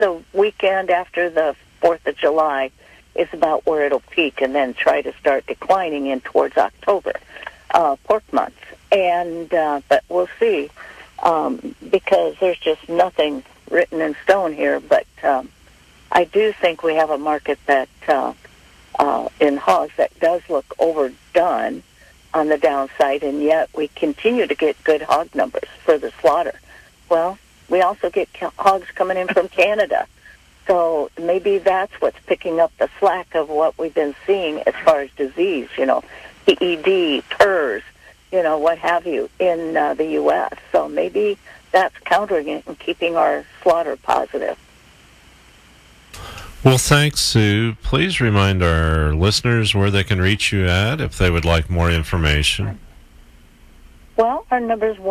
the weekend after the 4th of July is about where it'll peak and then try to start declining in towards October, pork months. And but we'll see, because there's just nothing written in stone here. But I do think we have a market that in hogs that does look overdone on the downside, and yet we continue to get good hog numbers for the slaughter. Well, we also get hogs coming in from Canada. So maybe that's what's picking up the slack of what we've been seeing as far as disease, PED, PRRS, what have you, in the U.S. So maybe that's countering it and keeping our slaughter positive. Well, thanks, Sue. Please remind our listeners where they can reach you at if they would like more information. Well, our number is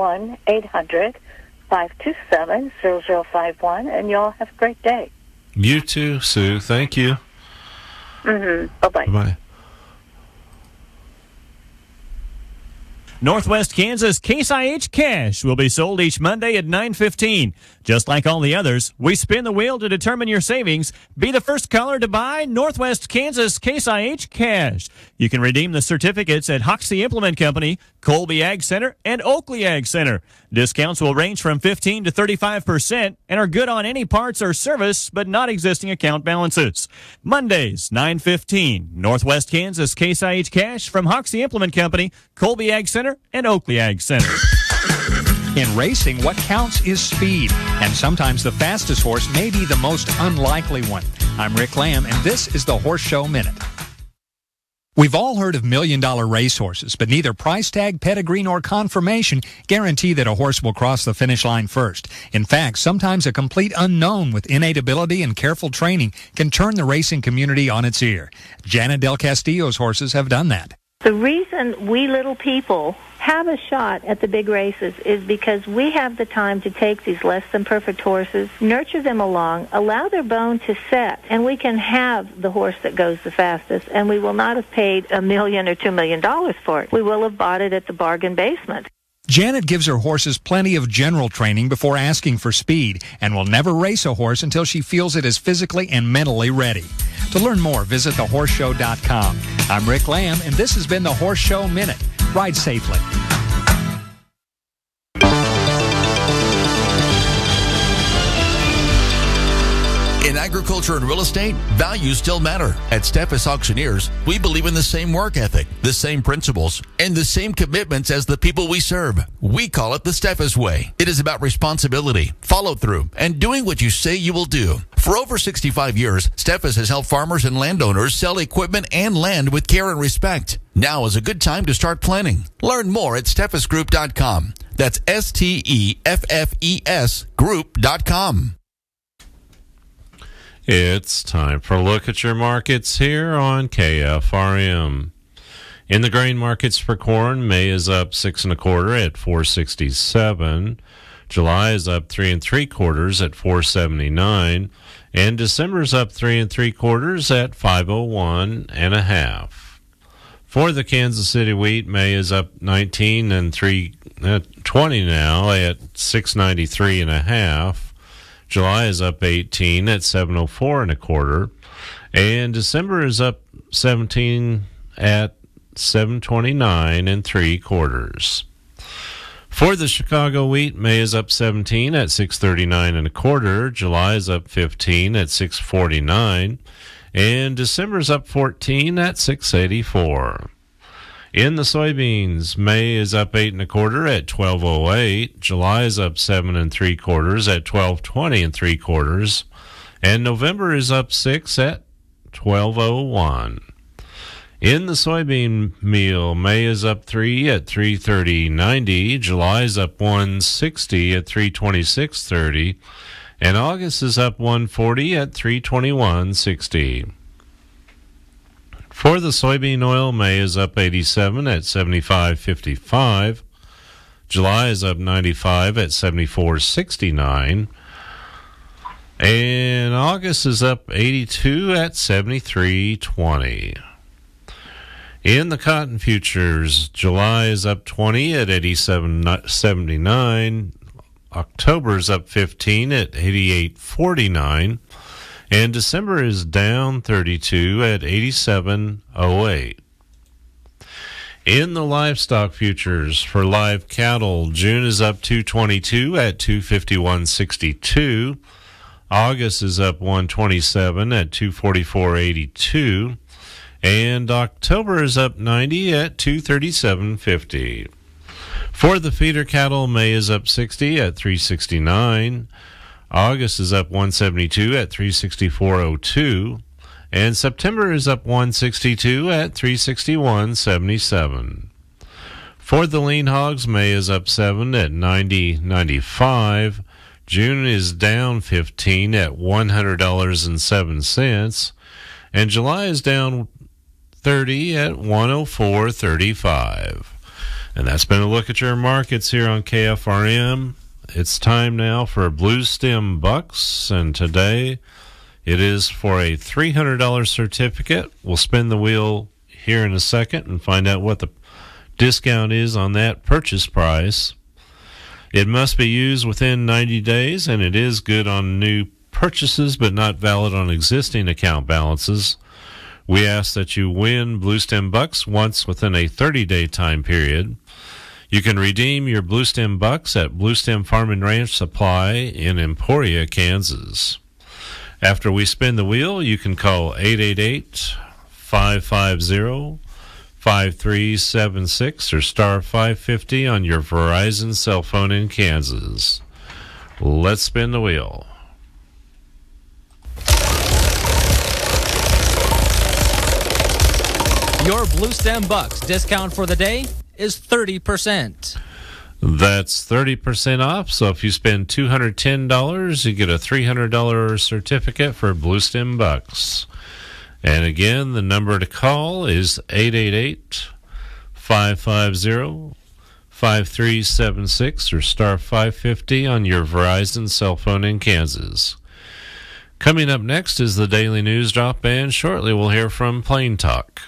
1-800-527-0051, and y'all have a great day. You too, Sue. Thank you. Bye-bye. Bye-bye. Northwest Kansas Case IH Cash will be sold each Monday at 9:15. Just like all the others, we spin the wheel to determine your savings. Be the first caller to buy Northwest Kansas Case IH Cash. You can redeem the certificates at Hoxie Implement Company, Colby Ag Center, and Oakley Ag Center. Discounts will range from 15 to 35% and are good on any parts or service, but not existing account balances. Mondays, 9:15. Northwest Kansas Case IH Cash from Hoxie Implement Company, Colby Ag Center, and Oakley Ag Center. In racing, what counts is speed, and sometimes the fastest horse may be the most unlikely one. I'm Rick Lamb, and this is the Horse Show Minute. We've all heard of million-dollar racehorses, but neither price tag, pedigree, nor conformation guarantee that a horse will cross the finish line first. In fact, sometimes a complete unknown with innate ability and careful training can turn the racing community on its ear. Janet Del Castillo's horses have done that. The reason we little people have a shot at the big races is because we have the time to take these less than perfect horses, nurture them along, allow their bone to set, and we can have the horse that goes the fastest, and we will not have paid $1 million or $2 million for it. We will have bought it at the bargain basement. Janet gives her horses plenty of general training before asking for speed and will never race a horse until she feels it is physically and mentally ready. To learn more, visit thehorseshow.com. I'm Rick Lamb, and this has been the Horse Show Minute. Ride safely. In agriculture and real estate, values still matter. At Steffes Auctioneers, we believe in the same work ethic, the same principles, and the same commitments as the people we serve. We call it the Steffes Way. It is about responsibility, follow-through, and doing what you say you will do. For over 65 years, Steffes has helped farmers and landowners sell equipment and land with care and respect. Now is a good time to start planning. Learn more at steffesgroup.com. That's STEFFES group.com. It's time for a look at your markets here on KFRM. In the grain markets for corn, May is up 6 1/4 at $4.67. July is up 3 3/4 at $4.79, and December is up 3 3/4 at $5.01 1/2. For the Kansas City wheat, May is up 19 3/20 now at $6.93 1/2. July is up 18 at $7.04 1/4, and December is up 17 at $7.29 3/4. For the Chicago wheat, May is up 17 at $6.39 1/4, July is up 15 at $6.49, and December is up 14 at $6.84. In the soybeans, May is up 8 1/4 at $12.08. July is up 7 3/4 at $12.20 3/4, and November is up 6 at $12.01. In the soybean meal, May is up 3 at $3.30.90. July is up 1.60 at $3.26.30, and August is up 1.40 at $3.21.60. For the soybean oil, May is up 87 at $75.55. July is up 95 at $74.69. And August is up 82 at $73.20. In the cotton futures, July is up 20 at $87.79. October is up 15 at 88.49. And December is down 32 at 87.08. In the livestock futures for live cattle, June is up 222 at 251.62. August is up 127 at 244.82. And October is up 90 at 237.50. For the feeder cattle, May is up 60 at 369. August is up 172 at 364.02. And September is up 162 at 361.77. For the lean hogs, May is up 7 at 90.95. June is down 15 at $100.07. And July is down 30 at 104.35. And that's been a look at your markets here on KFRM. It's time now for Blue Stem Bucks, and today it is for a $300 certificate. We'll spin the wheel here in a second and find out what the discount is on that purchase price. It must be used within 90 days, and it is good on new purchases but not valid on existing account balances. We ask that you win Blue Stem Bucks once within a 30-day time period. You can redeem your Blue Stem Bucks at Blue Stem Farm and Ranch Supply in Emporia, Kansas. After we spin the wheel, you can call 888-550-5376 or star 550 on your Verizon cell phone in Kansas. Let's spin the wheel. Your Blue Stem Bucks discount for the day is 30%. That's 30% off. So if you spend $210, you get a $300 certificate for Blue Stem Bucks. And again, the number to call is 888-550-5376 or star 550 on your Verizon cell phone in Kansas. Coming up next is the Daily News Drop, and shortly we'll hear from Plain Talk.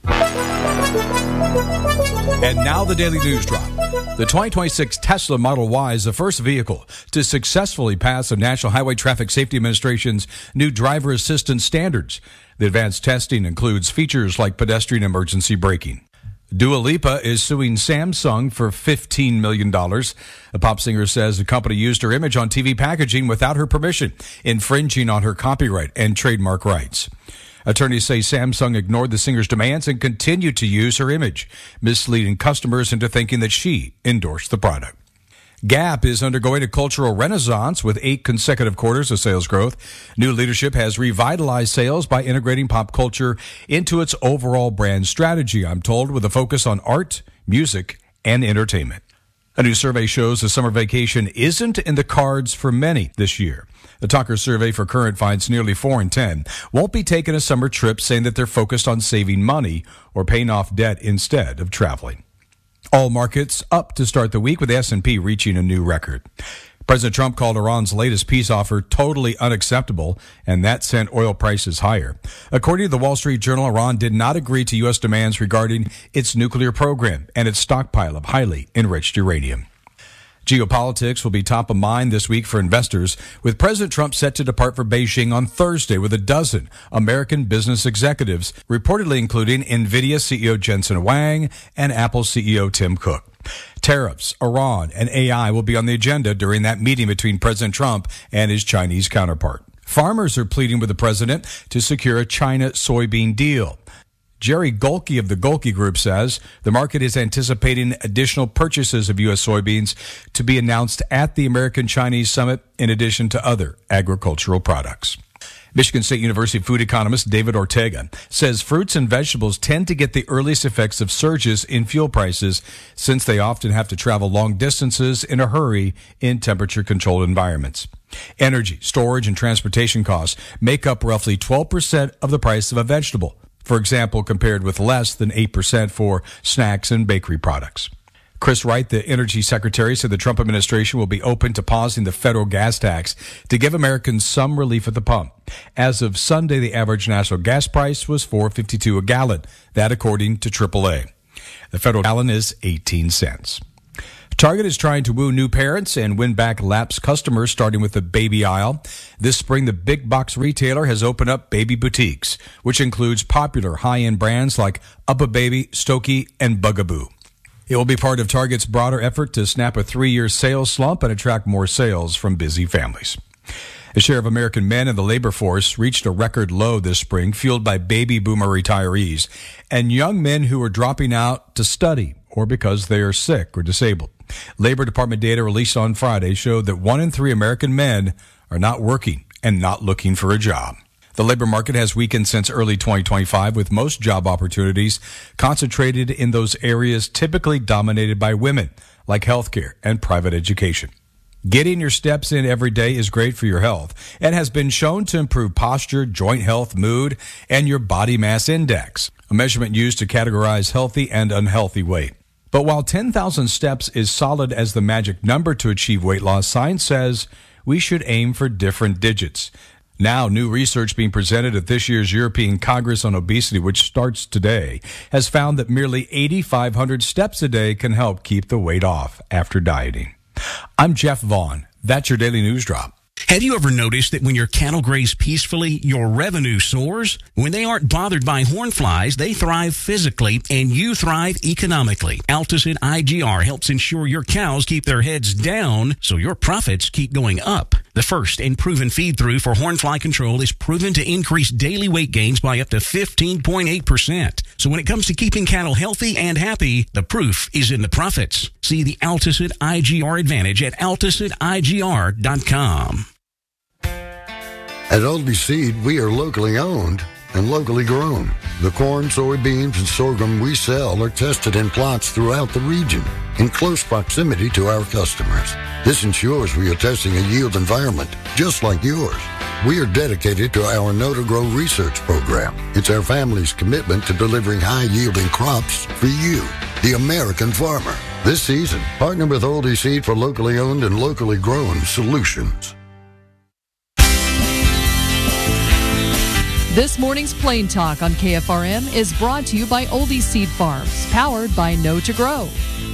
And now the Daily News Drop. The 2026 Tesla Model Y is the first vehicle to successfully pass the National Highway Traffic Safety Administration's new driver assistance standards. The advanced testing includes features like pedestrian emergency braking. Dua Lipa is suing Samsung for $15 million. The pop singer says the company used her image on TV packaging without her permission, infringing on her copyright and trademark rights. Attorneys say Samsung ignored the singer's demands and continued to use her image, misleading customers into thinking that she endorsed the product. Gap is undergoing a cultural renaissance with 8 consecutive quarters of sales growth. New leadership has revitalized sales by integrating pop culture into its overall brand strategy, I'm told, with a focus on art, music, and entertainment. A new survey shows the summer vacation isn't in the cards for many this year. The Talker survey for Current finds nearly 4 in 10 won't be taking a summer trip, saying that they're focused on saving money or paying off debt instead of traveling. All markets up to start the week, with the S&P reaching a new record. President Trump called Iran's latest peace offer totally unacceptable, and that sent oil prices higher. According to the Wall Street Journal, Iran did not agree to U.S. demands regarding its nuclear program and its stockpile of highly enriched uranium. Geopolitics will be top of mind this week for investors, with President Trump set to depart for Beijing on Thursday with a dozen American business executives, reportedly including NVIDIA CEO Jensen Huang and Apple CEO Tim Cook. Tariffs, Iran, and AI will be on the agenda during that meeting between President Trump and his Chinese counterpart. Farmers are pleading with the president to secure a China soybean deal. Jerry Golke of the Golke Group says the market is anticipating additional purchases of U.S. soybeans to be announced at the American-Chinese Summit, in addition to other agricultural products. Michigan State University food economist David Ortega says fruits and vegetables tend to get the earliest effects of surges in fuel prices, since they often have to travel long distances in a hurry in temperature-controlled environments. Energy, storage, and transportation costs make up roughly 12% of the price of a vegetable, for example, compared with less than 8% for snacks and bakery products. Chris Wright, the energy secretary, said the Trump administration will be open to pausing the federal gas tax to give Americans some relief at the pump. As of Sunday, the average national gas price was $4.52 a gallon. That according to AAA. The federal gallon is 18 cents. Target is trying to woo new parents and win back lapsed customers, starting with the baby aisle. This spring, the big box retailer has opened up baby boutiques, which includes popular high-end brands like UPPAbaby, Stokey, and Bugaboo. It will be part of Target's broader effort to snap a 3-year sales slump and attract more sales from busy families. The share of American men in the labor force reached a record low this spring, fueled by baby boomer retirees and young men who are dropping out to study or because they are sick or disabled. Labor Department data released on Friday showed that 1 in 3 American men are not working and not looking for a job. The labor market has weakened since early 2025, with most job opportunities concentrated in those areas typically dominated by women, like healthcare and private education. Getting your steps in every day is great for your health and has been shown to improve posture, joint health, mood, and your body mass index, a measurement used to categorize healthy and unhealthy weight. But while 10,000 steps is solid as the magic number to achieve weight loss, science says we should aim for different digits. Now, new research being presented at this year's European Congress on Obesity, which starts today, has found that merely 8,500 steps a day can help keep the weight off after dieting. I'm Jeff Vaughn. That's your Daily News Drop. Have you ever noticed that when your cattle graze peacefully, your revenue soars? When they aren't bothered by horn flies, they thrive physically and you thrive economically. Alticid IGR helps ensure your cows keep their heads down so your profits keep going up. The first and proven feed-through for hornfly control is proven to increase daily weight gains by up to 15.8%. So when it comes to keeping cattle healthy and happy, the proof is in the profits. See the Alticid IGR advantage at AlticidIGR.com. At Oldie Seed, we are locally owned and locally grown. The corn, soybeans, and sorghum we sell are tested in plots throughout the region in close proximity to our customers. This ensures we are testing a yield environment just like yours. We are dedicated to our Know-to-Grow research program. It's our family's commitment to delivering high-yielding crops for you, the American farmer. This season, partner with Oldie Seed for locally owned and locally grown solutions. This morning's Plain Talk on KFRM is brought to you by Oldie Seed Farms, powered by Know-to-Grow.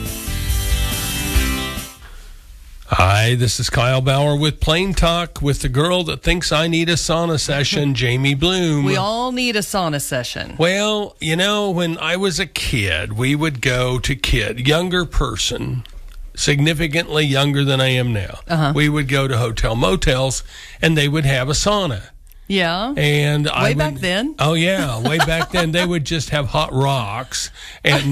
Hi, this is Kyle Bauer with Plain Talk with the girl that thinks I need a sauna session, Jamie Bloom. We all need a sauna session. Well, you know, when I was a kid, we would go to younger person, significantly younger than I am now. We would go to hotel motels, and they would have a sauna. Yeah. And way back then? Oh, yeah. Way back then, they would just have hot rocks. And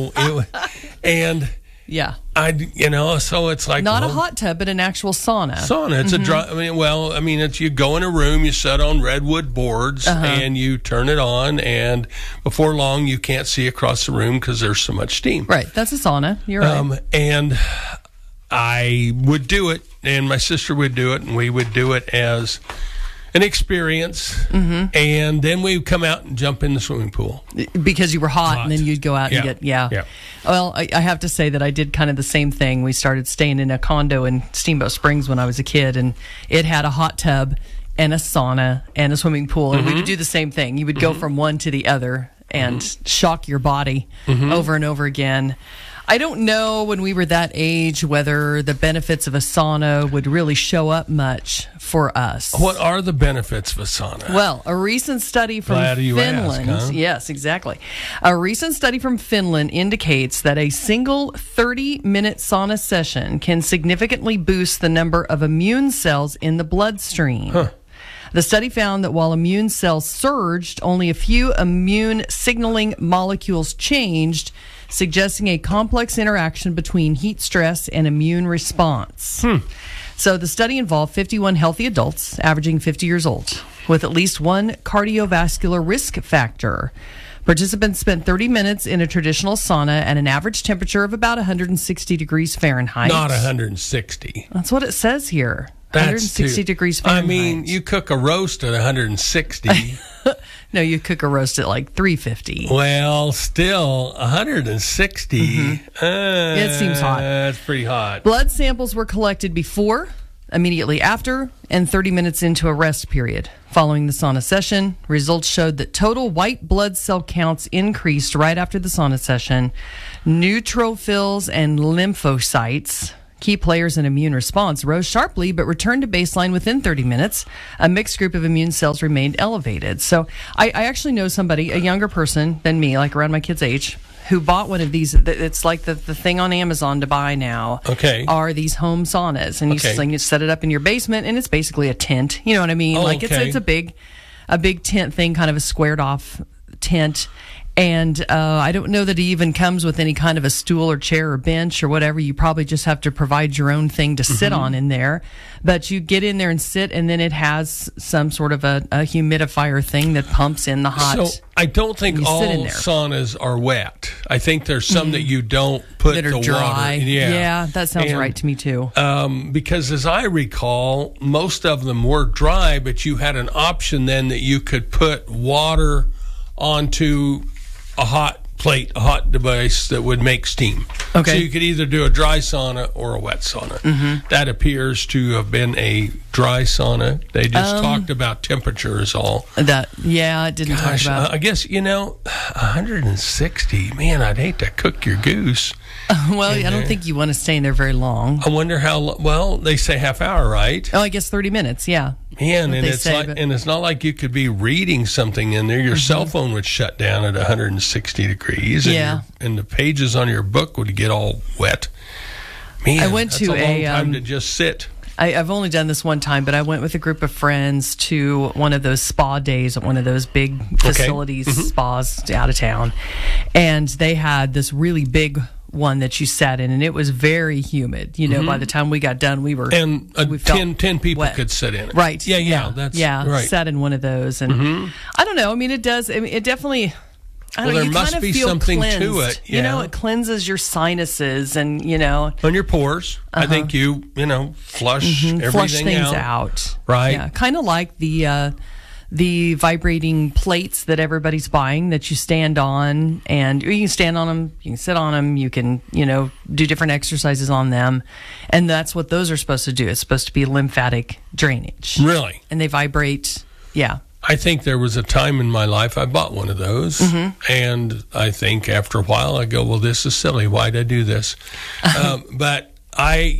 yeah. So it's like not a hot tub, but an actual sauna. It's a dry. It's you go in a room, you sit on redwood boards, and you turn it on, and before long, you can't see across the room because there's so much steam. Right. That's a sauna. You're right. And I would do it, and my sister would do it, and we would do it as an experience, and then we would come out and jump in the swimming pool. Because you were hot. And then you'd go out and get, Well, I have to say that I did kind of the same thing. We started staying in a condo in Steamboat Springs when I was a kid, and it had a hot tub and a sauna and a swimming pool, and we would do the same thing. You would go from one to the other and shock your body over and over again. I don't know when we were that age whether the benefits of a sauna would really show up much for us. What are the benefits of a sauna? Well, a recent study from Finland. Ask, huh? Yes, exactly. A recent study from Finland indicates that a single 30-minute sauna session can significantly boost the number of immune cells in the bloodstream. The study found that while immune cells surged, only a few immune signaling molecules changed, suggesting a complex interaction between heat stress and immune response. So the study involved 51 healthy adults, averaging 50 years old, with at least one cardiovascular risk factor. Participants spent 30 minutes in a traditional sauna at an average temperature of about 160 degrees Fahrenheit. Not 160. That's what it says here. 160 degrees Fahrenheit. I mean, you cook a roast at 160. No, you cook a roast at like 350. Well, still 160. It seems hot. That's pretty hot. Blood samples were collected before immediately after and 30 minutes into a rest period. Following the sauna session, results showed that total white blood cell counts increased right after the sauna session. Neutrophils and lymphocytes, key players in immune response, rose sharply but returned to baseline within 30 minutes. A mixed group of immune cells remained elevated. So I actually know somebody, a younger person than me, like around my kid's age, who bought one of these. It's like the thing on Amazon to buy now. Okay. Are these home saunas, and you set it up in your basement, and it's basically a tent. You know what I mean? It's a big tent thing, kind of a squared off tent. And I don't know that it even comes with any kind of a stool or chair or bench or whatever. You probably just have to provide your own thing to sit on in there. But you get in there and sit, and then it has some sort of a humidifier thing that pumps in the hot. So I don't think all saunas are wet. I think there's some that you don't put that are the dry. water. Yeah, that sounds right to me too. Because as I recall, most of them were dry, but you had an option then that you could put water onto a hot plate, a hot device that would make steam. Okay. So you could either do a dry sauna or a wet sauna. Mm-hmm. That appears to have been a dry sauna. They just talked about temperature is all. It didn't talk about. I guess, 160. Man, I'd hate to cook your goose. Well, I don't think you want to stay in there very long. I wonder how well, they say half hour, right? Oh, I guess 30 minutes, yeah. Man, and it's not like you could be reading something in there. Your cell phone would shut down at 160 degrees. And the pages on your book would get all wet. Man, I went that's to a long time to just sit. I've only done this one time, but I went with a group of friends to one of those spa days at one of those big facilities, spas out of town. And they had this really big one that you sat in, and it was very humid. By the time we got done, we were... And 10 people wet. Could sit in it. Right. Yeah, that's right. Sat in one of those. And I don't know. I mean, it does... I mean, it definitely... there must be something cleansed. to it. Yeah. It cleanses your sinuses and, on your pores. I think you flush everything flush things out. Right. Yeah, kind of like the vibrating plates that everybody's buying that you stand on, and you can stand on them, you can sit on them, you can, do different exercises on them. And that's what those are supposed to do. It's supposed to be lymphatic drainage. Really? And they vibrate. Yeah. I think there was a time in my life I bought one of those, and I think after a while I go, well, this is silly. Why'd I do this? But I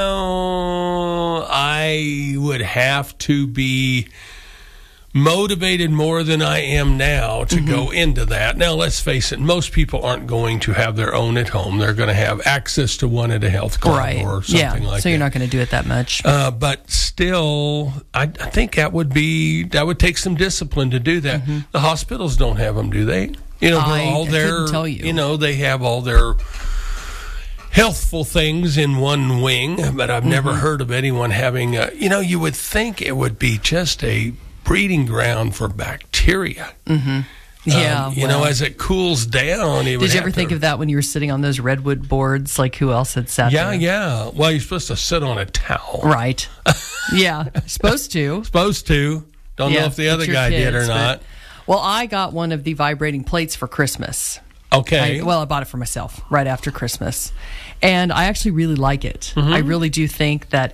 would have to be motivated more than I am now to go into that. Now, let's face it, most people aren't going to have their own at home. They're going to have access to one at a health club or something like that. So you're not going to do it that much. But still, I think that would take some discipline to do that. The hospitals don't have them, do they? I couldn't tell you. They have all their healthful things in one wing, but I've never heard of anyone having you would think it would be just a breeding ground for bacteria. As it cools down. Did you ever think of that when you were sitting on those redwood boards? Like, who else had sat there? Yeah. Well, you're supposed to sit on a towel. Right. Yeah. Supposed to. Don't know if the other guy did or not. Well, I got one of the vibrating plates for Christmas. Okay. I bought it for myself right after Christmas. And I actually really like it. I really do think that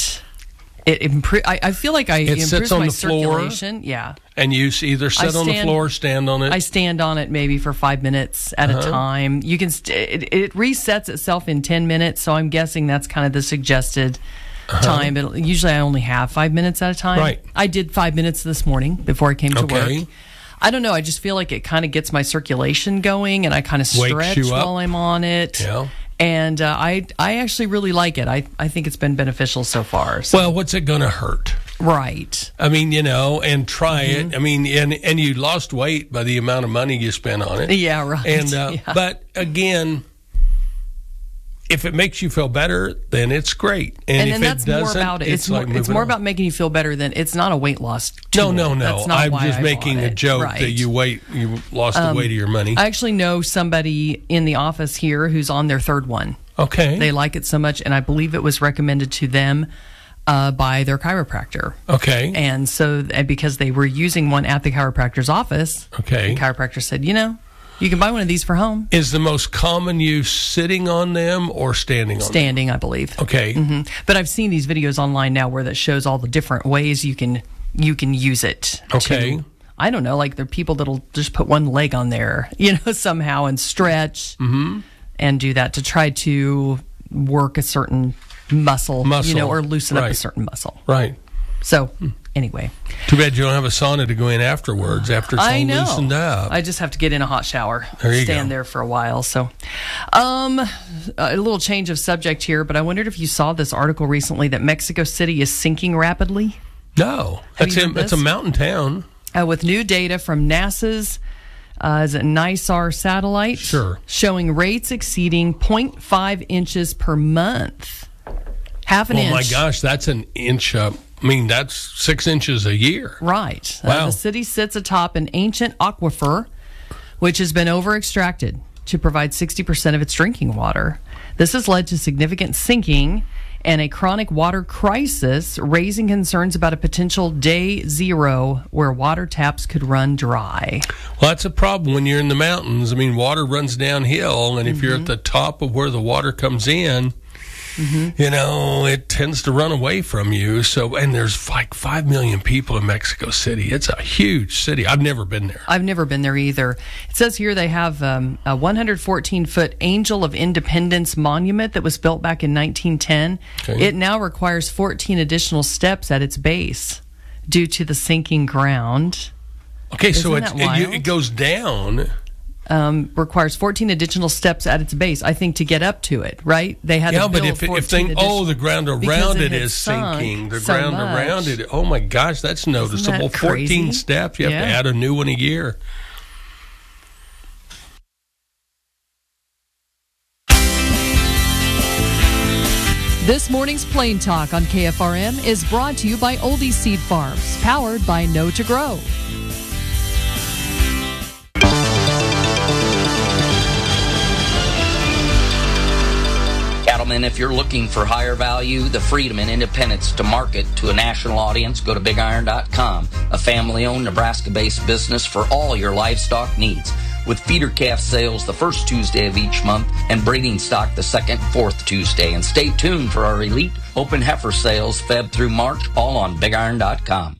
I feel like it improves my circulation. Yeah. And you either sit on the floor or stand on it? I stand on it maybe for 5 minutes at a time. You can it resets itself in 10 minutes, so I'm guessing that's kind of the suggested time. But usually I only have 5 minutes at a time. Right. I did 5 minutes this morning before I came to work. I don't know. I just feel like it kind of gets my circulation going, and I kind of stretch while I'm on it. Yeah. And I actually really like it. I think it's been beneficial so far. So. Well, what's it going to hurt? Right. I mean, and try it. I mean, and you lost weight by the amount of money you spent on it. Yeah, right. And but again, if it makes you feel better, then it's great. And if that's it doesn't, more about it. It's more about making you feel better than it's not a weight loss tool. No. That's not I'm why just making a joke that you lost the weight of your money. I actually know somebody in the office here who's on their third one. Okay. They like it so much, and I believe it was recommended to them by their chiropractor. Okay. And so because they were using one at the chiropractor's office, okay, the chiropractor said, You can buy one of these for home. Is the most common use sitting on them or standing on them? Standing, I believe. Okay. But I've seen these videos online now where that shows all the different ways you can use it. Okay. I don't know, like there are people that'll just put one leg on there, somehow and stretch and do that to try to work a certain muscle. Or loosen up a certain muscle. Right. So, anyway. Too bad you don't have a sauna to go in afterwards after it's all loosened up. I just have to get in a hot shower. There you stand go. there for a while. So, a little change of subject here, but I wondered if you saw this article recently that Mexico City is sinking rapidly. No. It's a mountain town. With new data from NASA's NISAR satellite showing rates exceeding 0.5 inches per month. Half an inch. Oh, my gosh, that's an inch up. I mean, that's 6 inches a year. Right. Wow. The city sits atop an ancient aquifer, which has been over-extracted to provide 60% of its drinking water. This has led to significant sinking and a chronic water crisis, raising concerns about a potential day zero where water taps could run dry. Well, that's a problem when you're in the mountains. I mean, water runs downhill, and if you're at the top of where the water comes in, it tends to run away from you. So, and there's like 5 million people in Mexico City. It's a huge city. I've never been there. I've never been there either. It says here they have a 114-foot Angel of Independence monument that was built back in 1910. Okay. It now requires 14 additional steps at its base due to the sinking ground. Okay, so it goes down. Requires 14 additional steps at its base, I think, to get up to it, right? They had to build if the ground around it is sinking, the ground around it, oh my gosh, that's noticeable. 14 steps, you have to add a new one a year. This morning's Plain Talk on KFRM is brought to you by Oldie Seed Farms, powered by Know to Grow. Cattlemen, if you're looking for higher value, the freedom and independence to market to a national audience, go to BigIron.com, a family-owned Nebraska-based business for all your livestock needs. With feeder calf sales the first Tuesday of each month and breeding stock the second, fourth Tuesday. And stay tuned for our elite open heifer sales Feb through March, all on BigIron.com.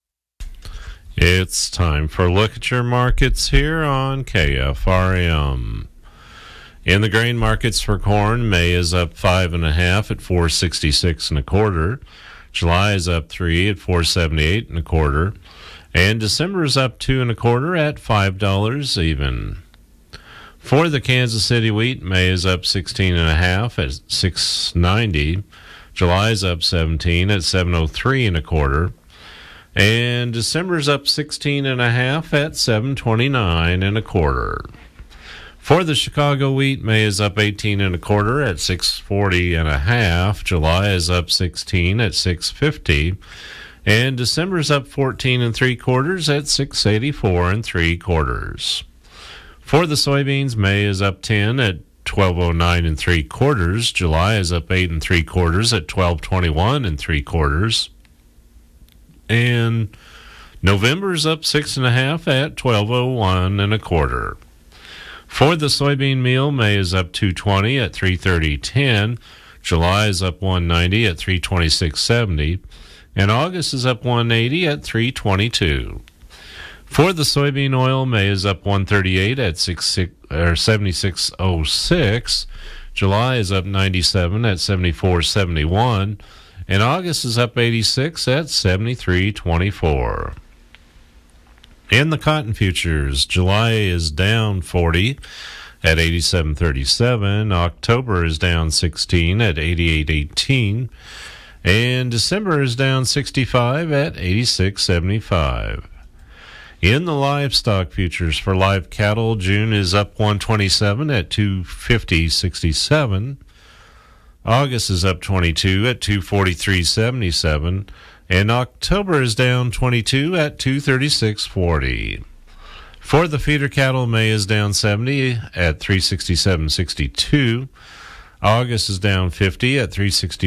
It's time for a look at your markets here on KFRM. In the grain markets for corn, May is up 5.5 at 466 1/4. July is up 3 at 478 1/4. And December is up 2 1/4 at $5 even. For the Kansas City wheat, May is up 16.5 at $6.90. July is up 17 at $7.03 1/4. And December is up 16.5 at $7.29 1/4. For the Chicago wheat, May is up 18 1/4 at $6.40 1/2. July is up 16 at $6.50. And December is up 14 3/4 at $6.84 3/4. For the soybeans, May is up 10 at $12.09 3/4. July is up 8 3/4 at $12.21 3/4. And November is up 6.5 at $12.01 1/4. For the soybean meal, May is up $2.20 at $3.30.10. July is up $1.90 at $3.26.70. And August is up $1.80 at $3.22. For the soybean oil, May is up $1.38 at $76.06. July is up $97 at $74.71. And August is up $86 at $73.24. In the cotton futures, July is down 40 at 87.37. October is down 16 at 88.18. And December is down 65 at 86.75. In the livestock futures for live cattle, June is up 127 at 250.67. August is up 22 at 243.77. And October is down 22 at 236.40. For the feeder cattle, May is down 70 at 367.62. August is down 50 at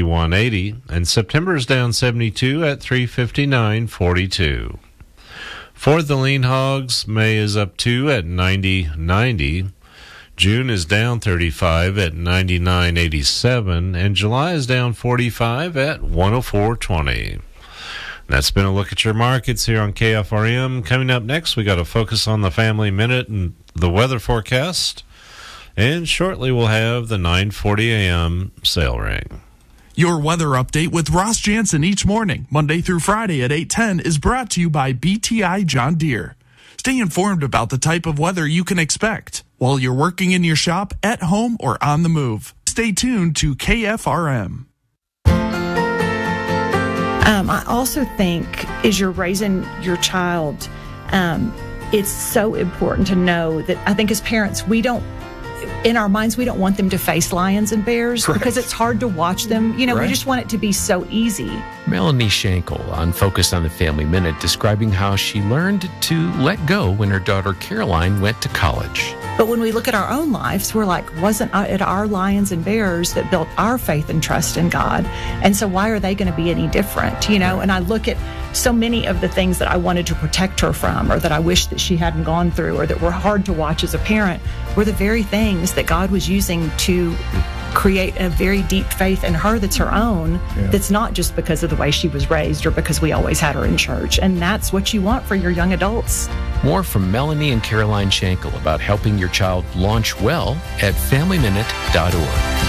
361.80. And September is down 72 at 359.42. For the lean hogs, May is up 2 at 90.90. June is down 35 at 99.87. And July is down 45 at 104.20. That's been a look at your markets here on KFRM. Coming up next, we got to focus on the Family Minute and the weather forecast. And shortly, we'll have the 9:40 a.m. sale ring. Your weather update with Ross Jansen each morning, Monday through Friday at 8:10, is brought to you by BTI John Deere. Stay informed about the type of weather you can expect while you're working in your shop, at home, or on the move. Stay tuned to KFRM. I also think as you're raising your child, it's so important to know that I think as parents, in our minds, we don't want them to face lions and bears because it's hard to watch them. We just want it to be so easy. Melanie Schenkel on Focus on the Family Minute describing how she learned to let go when her daughter Caroline went to college. But when we look at our own lives, we're like, wasn't it our lions and bears that built our faith and trust in God? And so why are they going to be any different? And I look at so many of the things that I wanted to protect her from, or that I wish that she hadn't gone through, or that were hard to watch as a parent, were the very things that God was using to create a very deep faith in her that's her own, that's not just because of the way she was raised or because we always had her in church. And that's what you want for your young adults. More from Melanie and Caroline Schenkel about helping your child launch well at FamilyMinute.org.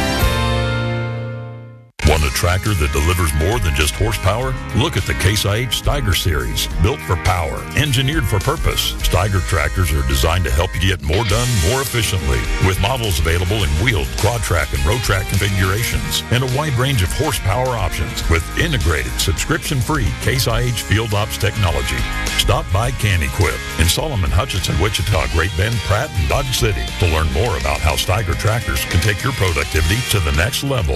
Want a tractor that delivers more than just horsepower? Look at the Case IH Steiger Series. Built for power, engineered for purpose, Steiger tractors are designed to help you get more done more efficiently. With models available in wheeled, quad track, and road track configurations, and a wide range of horsepower options with integrated, subscription-free Case IH Field Ops technology. Stop by Can Equip in Solomon, Hutchinson, Wichita, Great Bend, Pratt, and Dodge City to learn more about how Steiger tractors can take your productivity to the next level.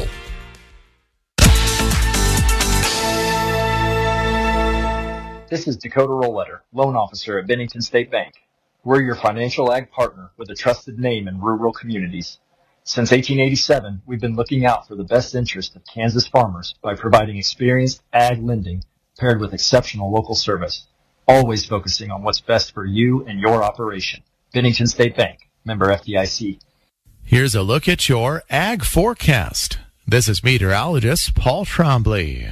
This is Dakota Rollletter, loan officer at Bennington State Bank. We're your financial ag partner with a trusted name in rural communities. Since 1887, we've been looking out for the best interest of Kansas farmers by providing experienced ag lending paired with exceptional local service, always focusing on what's best for you and your operation. Bennington State Bank, member FDIC. Here's a look at your ag forecast. This is meteorologist Paul Trombley.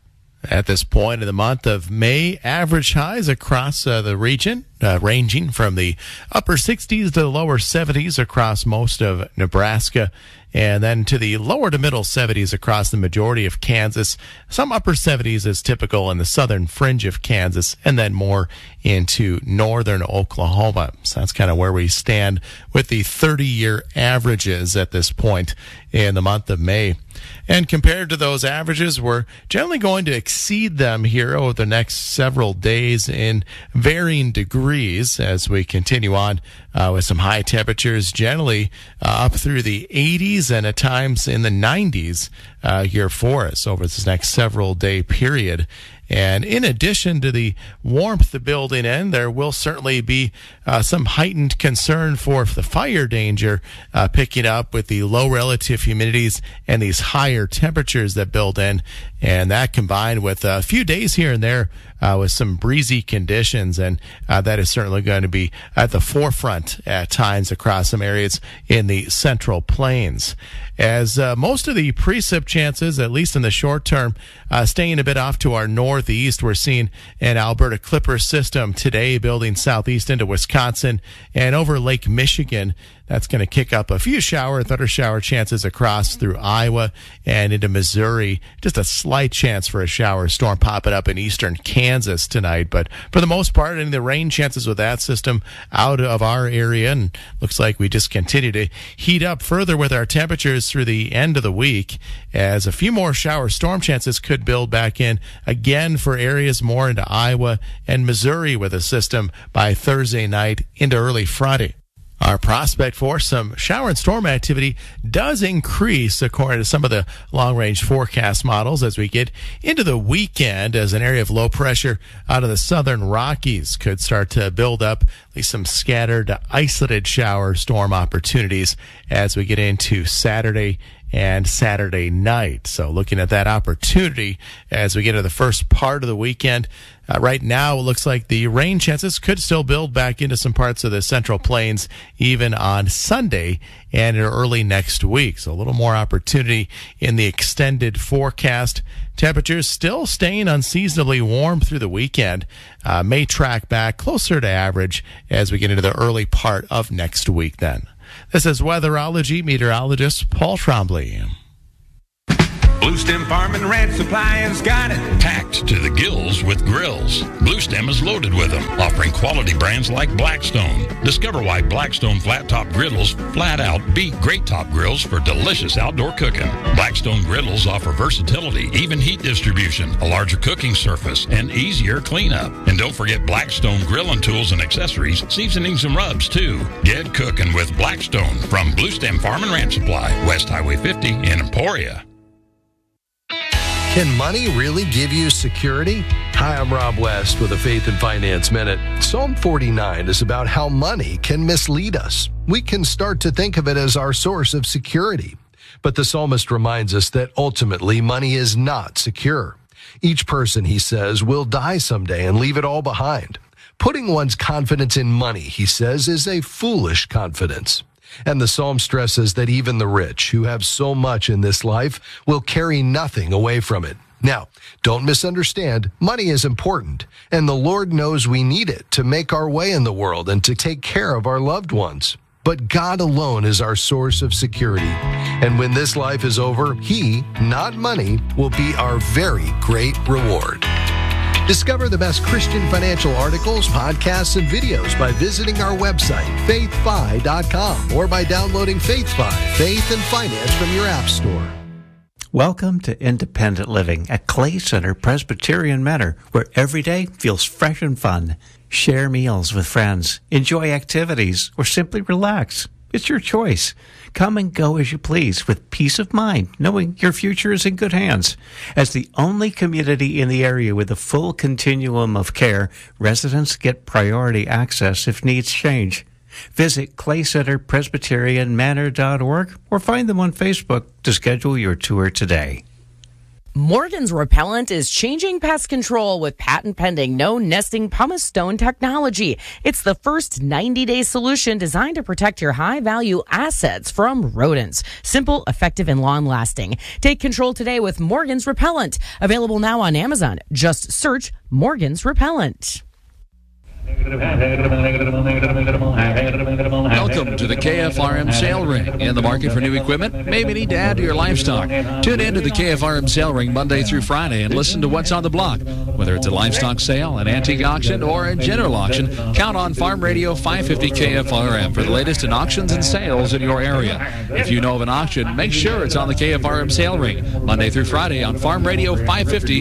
At this point in the month of May, average highs across the region, ranging from the upper 60s to the lower 70s across most of Nebraska, and then to the lower to middle 70s across the majority of Kansas. Some upper 70s is typical in the southern fringe of Kansas, and then more into northern Oklahoma. So that's kind of where we stand with the 30-year averages at this point in the month of May. And compared to those averages, we're generally going to exceed them here over the next several days in varying degrees as we continue on with some high temperatures, generally up through the 80s and at times in the 90s here for us over this next several day period. And in addition to the warmth building in, there will certainly be some heightened concern for the fire danger picking up with the low relative humidities and these higher temperatures that build in. And that combined with a few days here and there with some breezy conditions. And that is certainly going to be at the forefront at times across some areas in the Central Plains. As most of the precip chances, at least in the short term, staying a bit off to our northeast. We're seeing an Alberta Clipper system today building southeast into Wisconsin and over Lake Michigan. That's going to kick up a few thunder shower chances across through Iowa and into Missouri. Just a slight chance for a shower storm popping up in eastern Kansas tonight. But for the most part, any of the rain chances with that system out of our area. And looks like we just continue to heat up further with our temperatures through the end of the week as a few more shower storm chances could build back in again for areas more into Iowa and Missouri with a system by Thursday night into early Friday. Our prospect for some shower and storm activity does increase according to some of the long-range forecast models as we get into the weekend as an area of low pressure out of the southern Rockies could start to build up at least some scattered isolated shower storm opportunities as we get into Saturday and Saturday night. So looking at that opportunity as we get to the first part of the weekend. Right now, it looks like the rain chances could still build back into some parts of the Central Plains even on Sunday and early next week. So a little more opportunity in the extended forecast. Temperatures still staying unseasonably warm through the weekend. May track back closer to average as we get into the early part of next week then. This is Weatherology meteorologist Paul Trombley. Bluestem Farm and Ranch Supply has got it. Packed to the gills with grills. Bluestem is loaded with them, offering quality brands like Blackstone. Discover why Blackstone flat top griddles flat out beat great top grills for delicious outdoor cooking. Blackstone griddles offer versatility, even heat distribution, a larger cooking surface, and easier cleanup. And don't forget Blackstone grilling tools and accessories, seasonings and rubs too. Get cooking with Blackstone from Bluestem Farm and Ranch Supply, West Highway 50 in Emporia. Can money really give you security? Hi, I'm Rob West with a Faith and Finance Minute. Psalm 49 is about how money can mislead us. We can start to think of it as our source of security. But the psalmist reminds us that ultimately money is not secure. Each person, he says, will die someday and leave it all behind. Putting one's confidence in money, he says, is a foolish confidence. And the psalm stresses that even the rich, who have so much in this life, will carry nothing away from it. Now, don't misunderstand, money is important, and the Lord knows we need it to make our way in the world and to take care of our loved ones. But God alone is our source of security. And when this life is over, He, not money, will be our very great reward. Discover the best Christian financial articles, podcasts, and videos by visiting our website, faithfi.com, or by downloading FaithFi, Faith and Finance from your app store. Welcome to Independent Living at Clay Center Presbyterian Manor, where every day feels fresh and fun. Share meals with friends, enjoy activities, or simply relax. It's your choice. Come and go as you please with peace of mind, knowing your future is in good hands. As the only community in the area with a full continuum of care, residents get priority access if needs change. Visit claycenterpresbyterianmanor.org or find them on Facebook to schedule your tour today. Morgan's Repellent is changing pest control with patent-pending no-nesting pumice stone technology. It's the first 90-day solution designed to protect your high-value assets from rodents. Simple, effective, and long-lasting. Take control today with Morgan's Repellent. Available now on Amazon. Just search Morgan's Repellent. Welcome to the KFRM sale ring. In the market for new equipment? Maybe need to add to your livestock. Tune in to the KFRM sale ring Monday through Friday and listen to what's on the block. Whether it's a livestock sale, an antique auction, or a general auction, count on Farm Radio 550 KFRM for the latest in auctions and sales in your area. If you know of an auction, make sure it's on the KFRM sale ring Monday through Friday on Farm Radio 550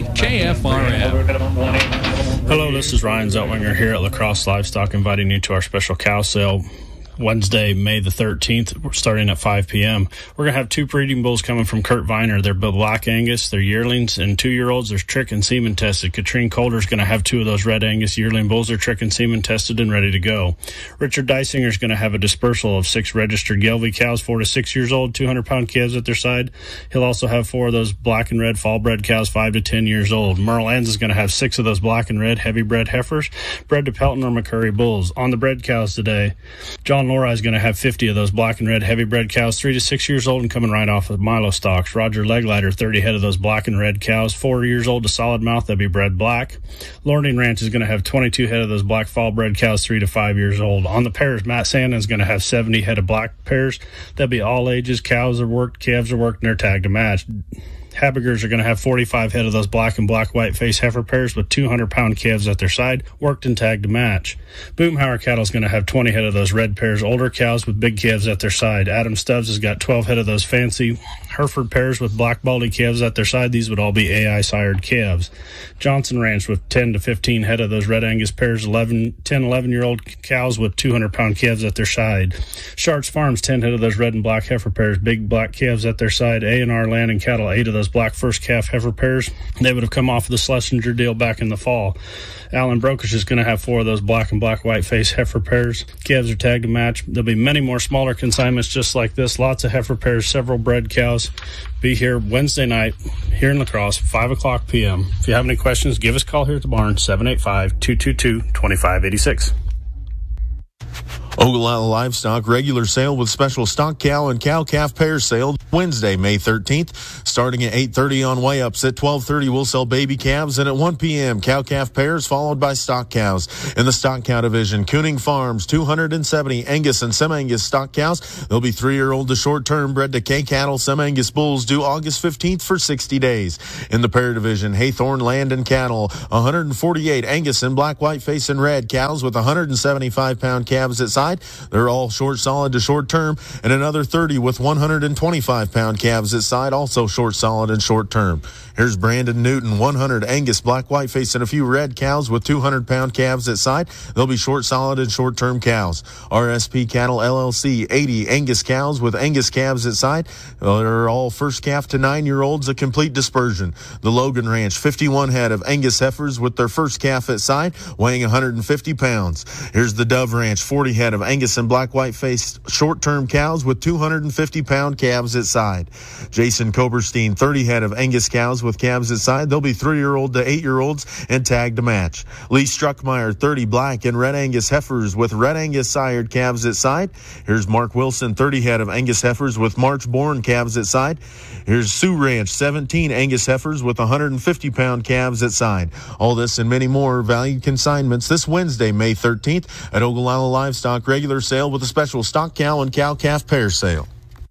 KFRM. Hello, this is Ryan Zeltlinger here at La Crosse Livestock, inviting you to our special cow sale Wednesday, May the 13th. We're starting at 5 p.m. We're going to have two breeding bulls coming from Kurt Viner. They're Black Angus, they're yearlings, and 2-year-olds. They're trick and semen tested. Katrine Calder's going to have 2 of those Red Angus yearling bulls. They're trick and semen tested and ready to go. Richard Dysinger's going to have a dispersal of 6 registered Gelbvieh cows, 4 to 6 years old, 200-pound calves at their side. He'll also have 4 of those black and red fall-bred cows, 5 to 10 years old. Merle Anz is going to have 6 of those black and red heavy-bred heifers, bred to Pelton or McCurry bulls. On the bred cows today, John Lori is going to have 50 of those black and red heavy bred cows, 3 to 6 years old and coming right off of Milo stocks. Roger Leglighter, 30 head of those black and red cows, 4 years old to solid mouth, they'll be bred black. Lorning Ranch is going to have 22 head of those black fall bred cows, 3 to 5 years old. On the pairs, Matt Sandin is going to have 70 head of black pairs. They'll be all ages. Cows are worked, calves are worked, and they're tagged to match. Habigers are going to have 45 head of those black and black-white face heifer pairs with 200-pound calves at their side, worked and tagged to match. Boomhauer Cattle is going to have 20 head of those red pairs, older cows with big calves at their side. Adam Stubbs has got 12 head of those fancy Hereford pairs with black baldy calves at their side. These would all be AI-sired calves. Johnson Ranch with 10 to 15 head of those Red Angus pairs, 10, 11-year-old cows with 200-pound calves at their side. Sharks Farms, 10 head of those red and black heifer pairs, big black calves at their side. A&R Land and Cattle, 8 of those those black first calf heifer pairs. They would have come off of the Schlesinger deal back in the fall. Allen Brokish is going to have 4 of those black and black white face heifer pairs. Calves are tagged to match. There'll be many more smaller consignments just like this. Lots of heifer pairs, several bred cows. Be here Wednesday night here in La Crosse, 5 o'clock p.m. If you have any questions, give us a call here at the barn, 785-222-2586. Ogallala Livestock regular sale with special stock cow and cow-calf pair sale Wednesday, May 13th, starting at 8:30 on weigh-ups. At 12:30, we'll sell baby calves, and at 1 p.m., cow-calf pairs followed by stock cows. In the stock cow division, Kooning Farms, 270 Angus and Sem-Angus stock cows. They'll be 3-year-old to short-term, bred to K-cattle, Sem-Angus bulls due August 15th for 60 days. In the pair division, Haythorne Land and Cattle, 148 Angus and black, white face, and red cows with 175-pound calves at side. They're all short solid to short term, and another 30 with 125-pound calves at side, also short solid and short term. Here's Brandon Newton, 100 Angus black, white face, and a few red cows with 200-pound calves at side. They'll be short solid and short term cows. RSP Cattle LLC, 80 Angus cows with Angus calves at side. They're all first calf to 9-year-olds, a complete dispersion. The Logan Ranch, 51 head of Angus heifers with their first calf at side, weighing 150 pounds. Here's the Dove Ranch, 40 head of Angus and black, white face, short term cows with 250-pound calves at side. Jason Koberstein, 30 head of Angus cows with calves at side. They'll be 3-year-old to 8-year-olds and tagged to match. Lee Struckmeyer, 30 black and red Angus heifers with red Angus sired calves at side. Here's Mark Wilson, 30 head of Angus heifers with March-born calves at side. Here's Sioux Ranch, 17 Angus heifers with 150-pound calves at side. All this and many more valued consignments this Wednesday, May 13th at Ogallala Livestock regular sale with a special stock cow and cow-calf pair sale.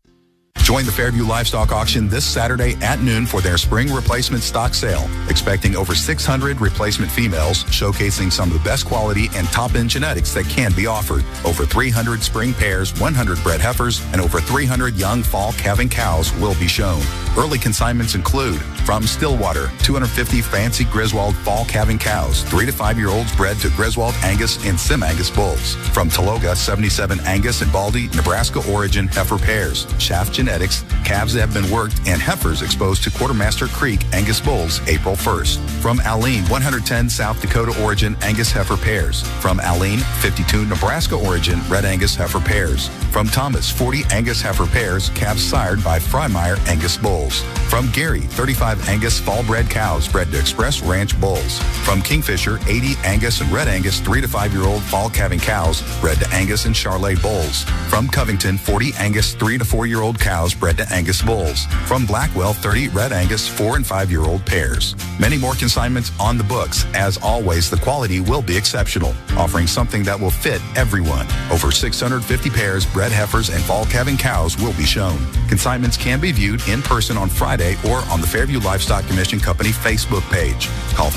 Join the Fairview Livestock Auction this Saturday at noon for their spring replacement stock sale. Expecting over 600 replacement females, showcasing some of the best quality and top-end genetics that can be offered. Over 300 spring pairs, 100 bred heifers, and over 300 young fall calving cows will be shown. Early consignments include from Stillwater, 250 fancy Griswold fall calving cows, 3 to 5-year-olds bred to Griswold Angus and Sem-Angus bulls. From Taloga, 77 Angus and Baldy, Nebraska origin heifer pairs, Shaft Genetics, calves that have been worked, and heifers exposed to Quartermaster Creek Angus bulls April 1st. From Alene, 110 South Dakota origin Angus heifer pairs. From Alene, 52 Nebraska origin Red Angus heifer pairs. From Thomas, 40 Angus heifer pairs, calves sired by Freimeyer Angus bulls. From Gary, 35 Angus fall-bred cows bred to Express Ranch bulls. From Kingfisher, 80 Angus and Red Angus 3 to 5-year-old fall calving cows bred to Angus and Charolais bulls. From Covington, 40 Angus 3 to 4-year-old cows bred to Angus bulls. From Blackwell, 30 Red Angus 4 and 5-year-old pairs. Many more consignments on the books. As always, the quality will be exceptional, offering something that will fit everyone. Over 650 pairs, bred heifers, and fall calving cows will be shown. Consignments can be viewed in person on Friday or on the Fairview Livestock Commission Company Facebook page. Call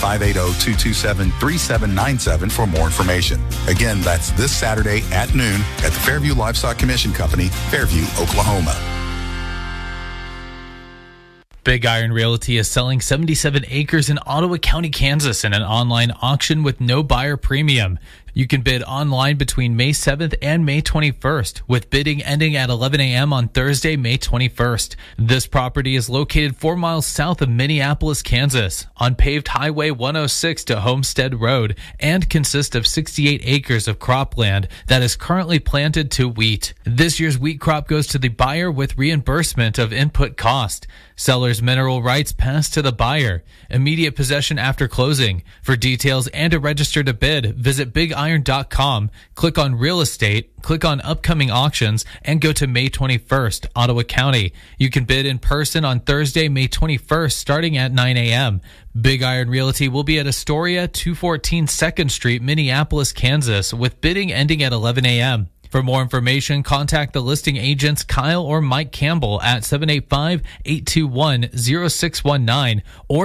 580-227-3797 for more information. Again, that's this Saturday at noon at the Fairview Livestock Commission Company, Fairview, Oklahoma. Big Iron Realty is selling 77 acres in Ottawa County, Kansas in an online auction with no buyer premium. You can bid online between May 7th and May 21st, with bidding ending at 11 a.m. on Thursday, May 21st. This property is located 4 miles south of Minneapolis, Kansas, on paved Highway 106 to Homestead Road, and consists of 68 acres of cropland that is currently planted to wheat. This year's wheat crop goes to the buyer with reimbursement of input cost. Seller's mineral rights pass to the buyer. Immediate possession after closing. For details and to register to bid, visit BigIron.com, click on Real Estate, click on Upcoming Auctions, and go to May 21st, Ottawa County. You can bid in person on Thursday, May 21st, starting at 9 a.m. Big Iron Realty will be at Astoria, 214 2nd Street, Minneapolis, Kansas, with bidding ending at 11 a.m. For more information, contact the listing agents Kyle or Mike Campbell at 785-821-0619 or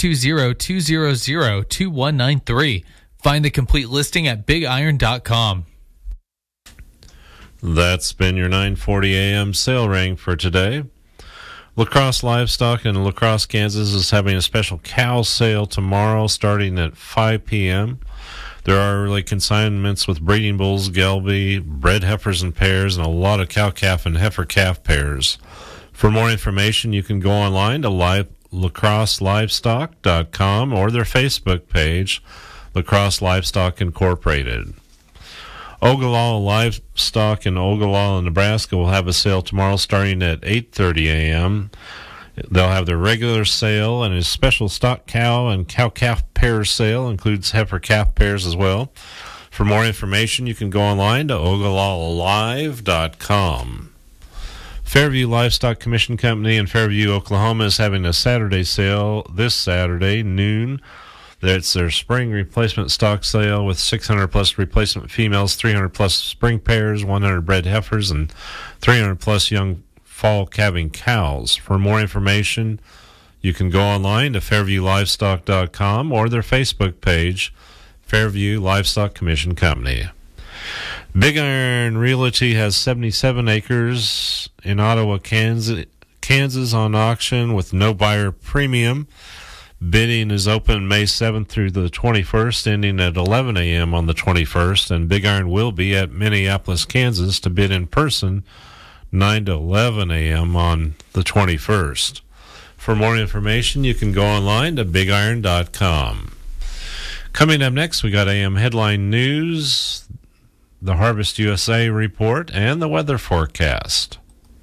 620-200-2193. Find the complete listing at BigIron.com. That's been your 9:40 a.m. sale ring for today. La Crosse Livestock in La Crosse, Kansas is having a special cow sale tomorrow starting at 5 p.m. There are early consignments with breeding bulls, Gelby, bred heifers and pairs, and a lot of cow-calf and heifer-calf pairs. For more information, you can go online to lacrosselivestock.com or their Facebook page, Lacrosse Livestock Incorporated. Ogallala Livestock in Ogallala, Nebraska will have a sale tomorrow starting at 8:30 a.m. They'll have their regular sale and a special stock cow and cow-calf pair sale, includes heifer calf pairs as well. For more information, you can go online to ogallalalive.com. Fairview Livestock Commission Company in Fairview, Oklahoma is having a Saturday sale this Saturday, noon. It's their spring replacement stock sale with 600 plus replacement females, 300 plus spring pairs, 100 bred heifers, and 300 plus young fall calving cows. For more information, you can go online to fairviewlivestock.com or their Facebook page, Fairview Livestock Commission Company. Big Iron Realty has 77 acres in Ottawa, Kansas on auction with no buyer premium. Bidding is open May 7th through the 21st, ending at 11 a.m. on the 21st, and Big Iron will be at Minneapolis, Kansas to bid in person 9 to 11 a.m. on the 21st. For more information, you can go online to bigiron.com. Coming up next, we got AM Headline News, the Harvest USA report, and the weather forecast.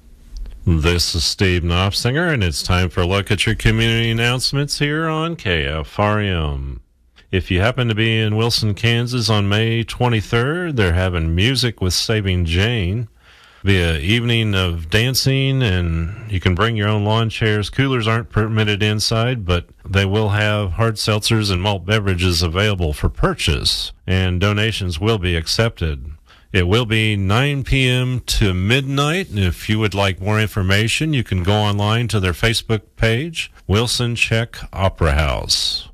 This is Steve Knopfsinger, and it's time for a look at your community announcements here on KFRM. If you happen to be in Wilson, Kansas on May 23rd, they're having Music with Saving Jane. Be an evening of dancing, and you can bring your own lawn chairs. Coolers aren't permitted inside, but they will have hard seltzers and malt beverages available for purchase, and donations will be accepted. It will be 9 p.m. to midnight, and if you would like more information, you can go online to their Facebook page, Wilson Czech Opera House.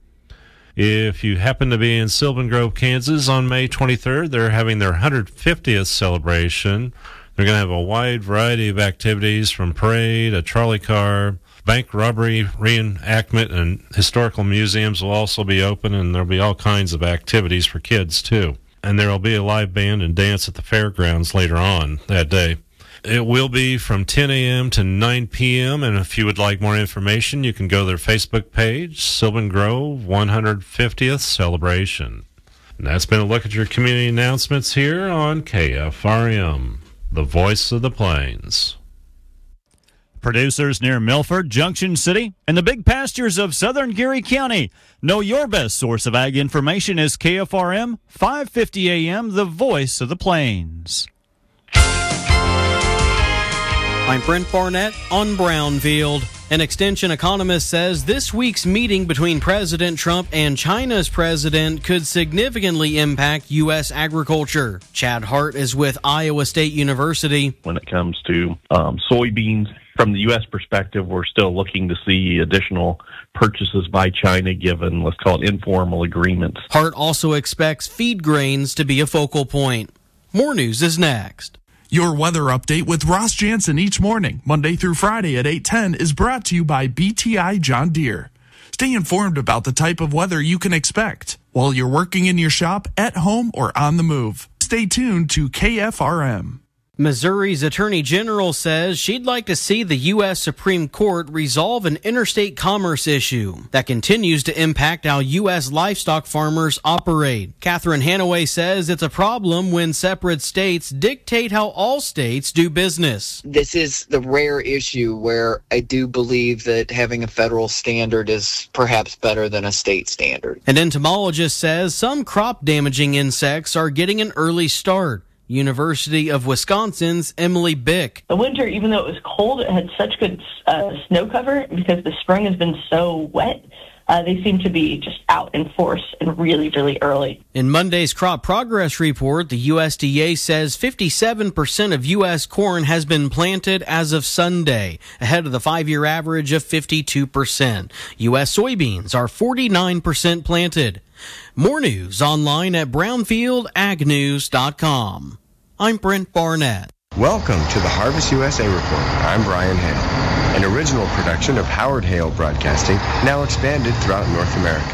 If you happen to be in Sylvan Grove, Kansas on May 23rd, they're having their 150th celebration. They're going to have a wide variety of activities, from parade, a trolley car, bank robbery reenactment, and historical museums will also be open, and there'll be all kinds of activities for kids too. And there will be a live band and dance at the fairgrounds later on that day. It will be from 10 a.m. to 9 p.m., and if you would like more information, you can go to their Facebook page, Sylvan Grove 150th Celebration. And that's been a look at your community announcements here on KFRM, the voice of the plains. Producers near Milford, Junction City, and the big pastures of southern Geary County know your best source of ag information is KFRM 550 AM, the voice of the plains. I'm Brent Barnett on Brownfield. An extension economist says this week's meeting between President Trump and China's president could significantly impact U.S. agriculture. Chad Hart is with Iowa State University. When it comes to soybeans, from the U.S. perspective, we're still looking to see additional purchases by China given, let's call it, informal agreements. Hart also expects feed grains to be a focal point. More news is next. Your weather update with Ross Jansen each morning, Monday through Friday at 8:10, is brought to you by BTI John Deere. Stay informed about the type of weather you can expect while you're working in your shop, at home, or on the move. Stay tuned to KFRM. Missouri's Attorney General says she'd like to see the U.S. Supreme Court resolve an interstate commerce issue that continues to impact how U.S. livestock farmers operate. Catherine Hanaway says it's a problem when separate states dictate how all states do business. This is the rare issue where I do believe that having a federal standard is perhaps better than a state standard. An entomologist says some crop-damaging insects are getting an early start. University of Wisconsin's Emily Bick. The winter, even though it was cold, it had such good snow cover because the spring has been so wet. They seem to be just out in force and really, really early. In Monday's crop progress report, the USDA says 57% of U.S. corn has been planted as of Sunday, ahead of the 5-year average of 52%. U.S. soybeans are 49% planted. More news online at brownfieldagnews.com. I'm Brent Barnett. Welcome to the Harvest USA Report. I'm Brian Hale, an original production of Howard Hale Broadcasting, now expanded throughout North America.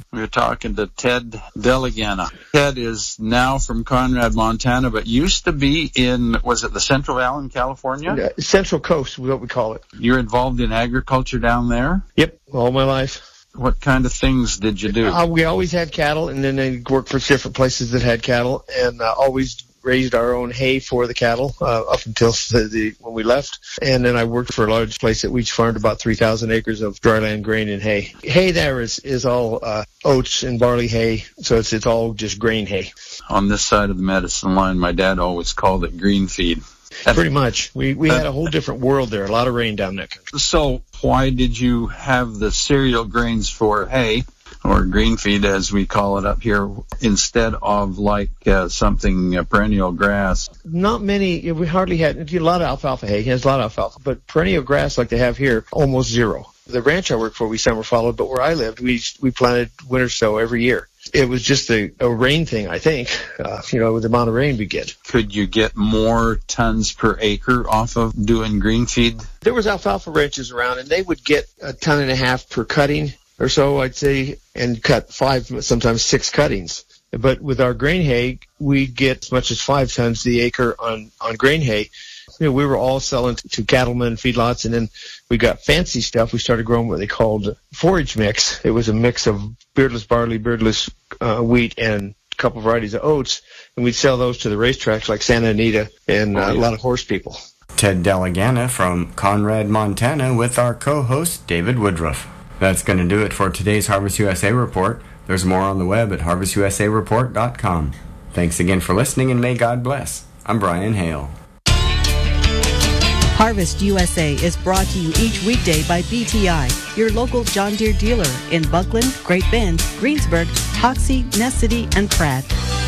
We're talking to Ted Delegana. Ted is now from Conrad, Montana, but used to be in, was it the Central Valley, California? Central Coast, what we call it. You're involved in agriculture down there? Yep, all my life. What kind of things did you do? We always had cattle, and then I worked for different places that had cattle, and always raised our own hay for the cattle up until when we left. And then I worked for a large place that we farmed about 3,000 acres of dryland grain and hay. Hay there is all oats and barley hay, so it's all just grain hay. On this side of the medicine line, my dad always called it green feed. Pretty much. We had a whole different world there, a lot of rain down that country. So why did you have the cereal grains for hay, or green feed as we call it up here, instead of like something perennial grass? Not many. We hardly had a lot of alfalfa hay. There's a lot of alfalfa, but perennial grass like they have here, almost zero. The ranch I worked for, we summer followed, but where I lived, we planted winter sow every year. It was just a rain thing, I think, with the amount of rain we get. Could you get more tons per acre off of doing green feed? There was alfalfa ranches around, and they would get 1.5 tons per cutting or so, I'd say, and cut 5, sometimes 6 cuttings. But with our grain hay, we'd get as much as 5 tons the acre on grain hay. We were all selling to cattlemen, feedlots, and then we got fancy stuff. We started growing what they called forage mix. It was a mix of beardless barley, beardless wheat, and a couple varieties of oats, and we'd sell those to the racetracks like Santa Anita and a lot of horse people. Ted Delegana from Conrad, Montana, with our co-host David Woodruff. That's going to do it for today's Harvest USA Report. There's more on the web at harvestusareport.com. Thanks again for listening, and may God bless. I'm Brian Hale. Harvest USA is brought to you each weekday by BTI, your local John Deere dealer in Buckland, Great Bend, Greensburg, Hoxie, Ness City, and Pratt.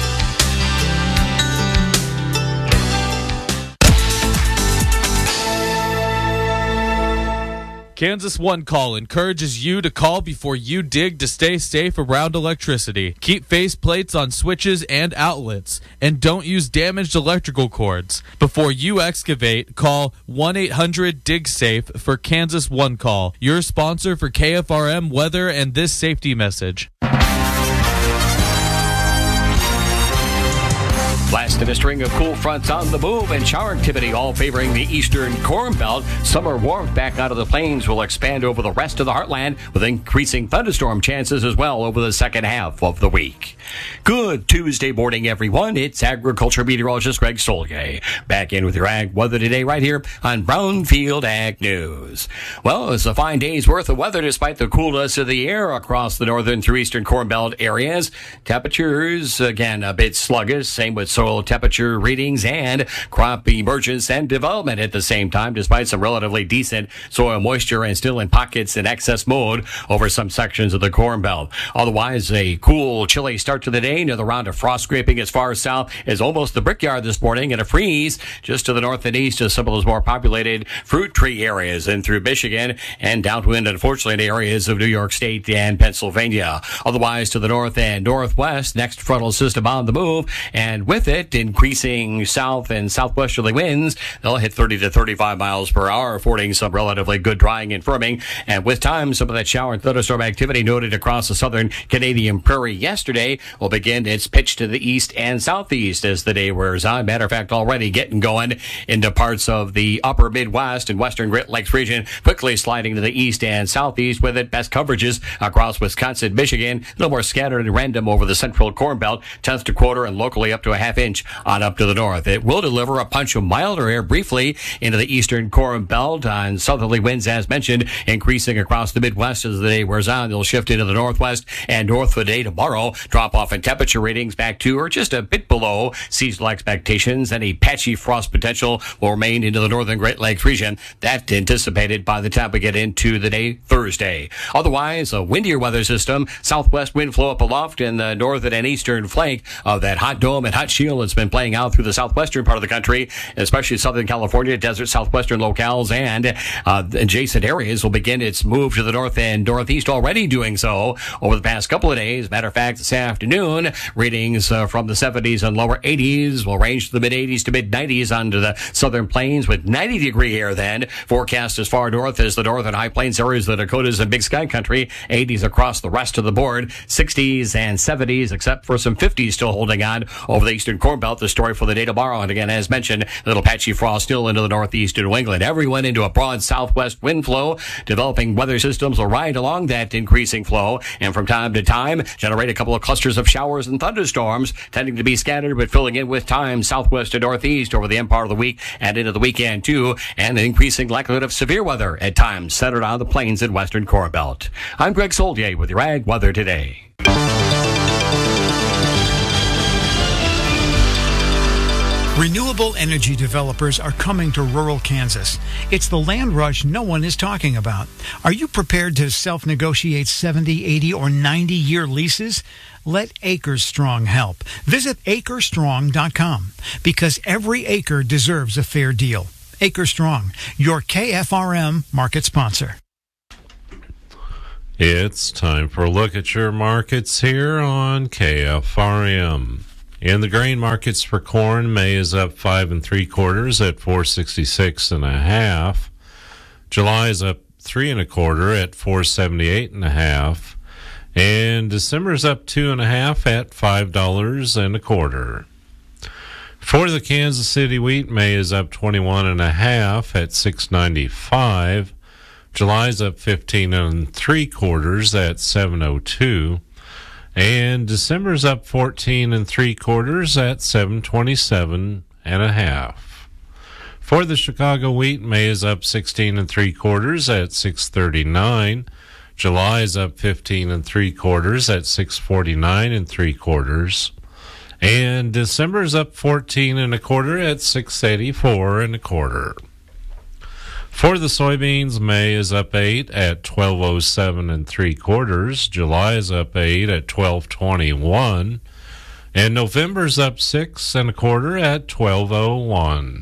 Kansas One Call encourages you to call before you dig to stay safe around electricity. Keep face plates on switches and outlets, and don't use damaged electrical cords. Before you excavate, call 1-800-DIG-SAFE for Kansas One Call, your sponsor for KFRM weather and this safety message. Blasting a string of cool fronts on the move and shower activity all favoring the eastern Corn Belt. Summer warmth back out of the plains will expand over the rest of the heartland with increasing thunderstorm chances as well over the second half of the week. Good Tuesday morning, everyone. It's agriculture meteorologist Greg Solgay back in with your ag weather today right here on Brownfield Ag News. Well, it's a fine day's worth of weather despite the coolness of the air across the northern through eastern Corn Belt areas. Temperatures, again, a bit sluggish. Same with soil temperature readings and crop emergence and development at the same time, despite some relatively decent soil moisture and still in pockets in excess mode over some sections of the Corn Belt. Otherwise, a cool, chilly start to the day. Another round of frost scraping as far south as almost the Brickyard this morning, and a freeze just to the north and east of some of those more populated fruit tree areas and through Michigan and downwind, unfortunately, in areas of New York State and Pennsylvania. Otherwise, to the north and northwest, next frontal system on the move, and with it, increasing south and southwesterly winds. They'll hit 30 to 35 miles per hour, affording some relatively good drying and firming. And with time, some of that shower and thunderstorm activity noted across the southern Canadian prairie yesterday will begin its pitch to the east and southeast as the day wears on. Matter of fact, already getting going into parts of the upper Midwest and western Great Lakes region, quickly sliding to the east and southeast with it. Best coverages across Wisconsin, Michigan, a little more scattered and random over the central Corn Belt, tenth to quarter and locally up to a half inch on up to the north. It will deliver a punch of milder air briefly into the eastern Corn Belt on southerly winds, as mentioned, increasing across the Midwest as the day wears on. They'll shift into the northwest and north for the day tomorrow. Drop off in temperature readings back to or just a bit below seasonal expectations. Any patchy frost potential will remain into the northern Great Lakes region. That anticipated by the time we get into the day Thursday. Otherwise, a windier weather system, southwest wind flow up aloft in the northern and eastern flank of that hot dome and hot shield that's been playing out through the southwestern part of the country, especially Southern California, desert southwestern locales, and adjacent areas will begin its move to the north and northeast, already doing so over the past couple of days. Matter of fact, this afternoon, readings from the 70s and lower 80s will range to the mid-80s to mid-90s onto the southern plains, with 90-degree air then forecast as far north as the northern high plains areas of the Dakotas and Big Sky Country. 80s across the rest of the board. 60s and 70s, except for some 50s still holding on over the eastern Corn Belt. The story for the day tomorrow. And again, as mentioned, a little patchy frost still into the northeast of New England. Everyone into a broad southwest wind flow. Developing weather systems will ride along that increasing flow, and from time to time generate a couple of clusters of showers and thunderstorms, tending to be scattered but filling in with time southwest to northeast over the end part of the week and into the weekend too, and an increasing likelihood of severe weather at times centered on the plains and western Corn Belt. I'm Greg Soldier with your Ag Weather Today. Renewable energy developers are coming to rural Kansas. It's the land rush no one is talking about. Are you prepared to self-negotiate 70, 80, or 90-year leases? Let Acres Strong help. Visit acrestrong.com, because every acre deserves a fair deal. Acres Strong, your KFRM market sponsor. It's time for a look at your markets here on KFRM. In the grain markets for corn, May is up 5 3/4 at 466.5. July is up 3 1/4 at 478.5, and December's up 2 1/2 at $5.25. For the Kansas City wheat, May is up 21 1/2 at $6.95. July's up 15 3/4 at $7.02. And December's up 14 3/4 at $7.27.5. For the Chicago wheat, May is up 16 3/4 at $6.39. July is up 15 3/4 at $6.49 3/4. And December's up 14 1/4 at $6.84 1/4. For the soybeans, May is up 8 at $12.07 3/4. July is up 8 at $12.21, and November's up 6 1/4 at $12.01.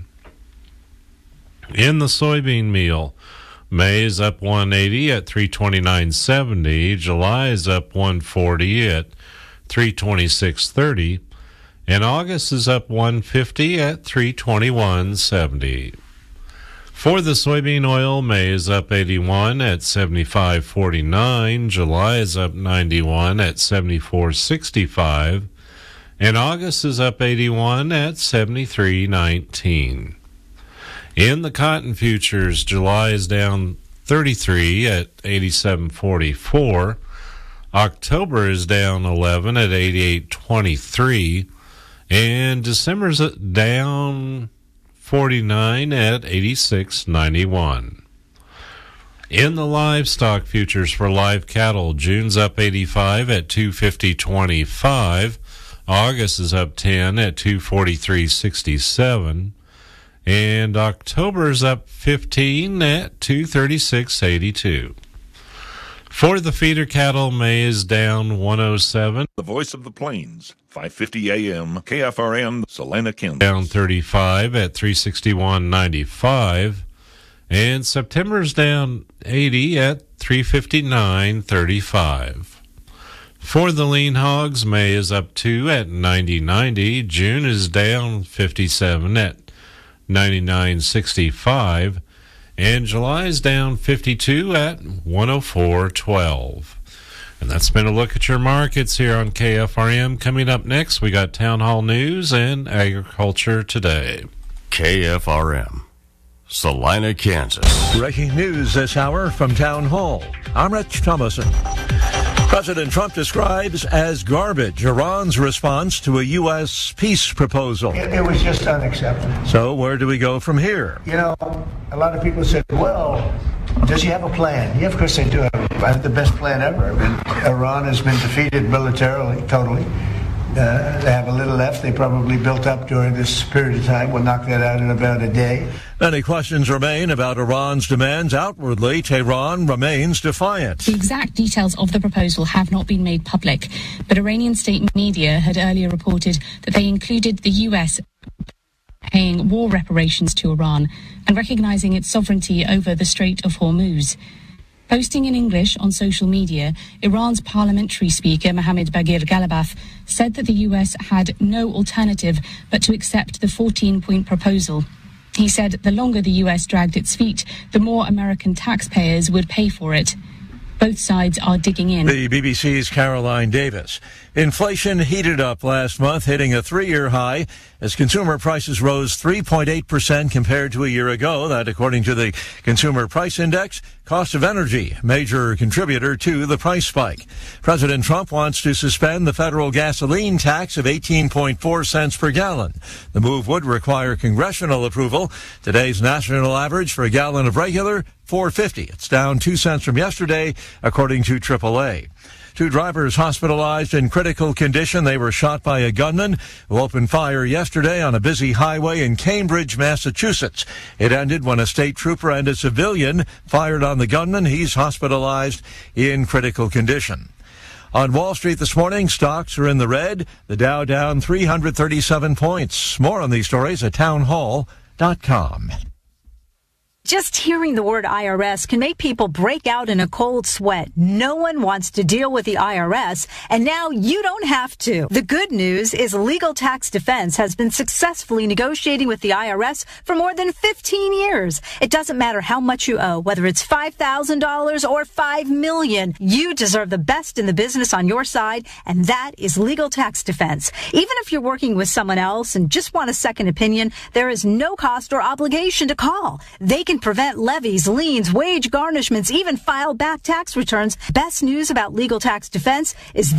In the soybean meal, May is up 180 at $329.70. July is up 140 at $326.30, and August is up 150 at $321.70. For the soybean oil, May is up 81 at $75.49. July is up 91 at $74.65. And August is up 81 at $73.19. In the cotton futures, July is down 33 at $87.44. October is down 11 at $88.23. And December's down 49 at $86.91. In the livestock futures for live cattle, June's up 85 at $250.25. August is up 10 at $243.67. And October's up 15 at $236.82. For the feeder cattle, May is down 107. The Voice of the Plains, 550 AM, KFRM, Salina, Kansas. Down 35 at $361.95. And September's down 80 at $359.35. For the lean hogs, May is up 2 at $90.90. June is down 57 at $99.65. And July is down 52 at $104.12. And that's been a look at your markets here on KFRM. Coming up next, we got Town Hall News and Agriculture Today. KFRM, Salina, Kansas. Breaking news this hour from Town Hall. I'm Rich Thomason. President Trump describes as garbage Iran's response to a U.S. peace proposal. It was just unacceptable. So where do we go from here? You know, a lot of people said, well, does he have a plan? Yeah, of course they do. I have the best plan ever. I mean, Iran has been defeated militarily, totally. They have a little left. They probably built up during this period of time. We'll knock that out in about a day. Many questions remain about Iran's demands. Outwardly, Tehran remains defiant. The exact details of the proposal have not been made public, but Iranian state media had earlier reported that they included the U.S. paying war reparations to Iran and recognizing its sovereignty over the Strait of Hormuz. Posting in English on social media, Iran's parliamentary speaker Mohammad Bagir Ghalibaf said that the US had no alternative but to accept the 14-point proposal. He said the longer the US dragged its feet, the more American taxpayers would pay for it. Both sides are digging in. The BBC's Caroline Davis. Inflation heated up last month, hitting a 3-year high as consumer prices rose 3.8% compared to a year ago. That, according to the Consumer Price Index, cost of energy, major contributor to the price spike. President Trump wants to suspend the federal gasoline tax of 18.4 cents per gallon. The move would require congressional approval. Today's national average for a gallon of regular, $4.50. It's down 2 cents from yesterday, according to AAA. 2 drivers hospitalized in critical condition. They were shot by a gunman who opened fire yesterday on a busy highway in Cambridge, Massachusetts. It ended when a state trooper and a civilian fired on the gunman. He's hospitalized in critical condition. On Wall Street this morning, stocks are in the red. The Dow down 337 points. More on these stories at townhall.com. Just hearing the word IRS can make people break out in a cold sweat. No one wants to deal with the IRS, and now you don't have to. The good news is Legal Tax Defense has been successfully negotiating with the IRS for more than 15 years. It doesn't matter how much you owe, whether it's $5,000 or $5 million. You deserve the best in the business on your side, and that is Legal Tax Defense. Even if you're working with someone else and just want a second opinion, there is no cost or obligation to call. They can prevent levies, liens, wage garnishments, even file back tax returns. Best news about Legal Tax Defense is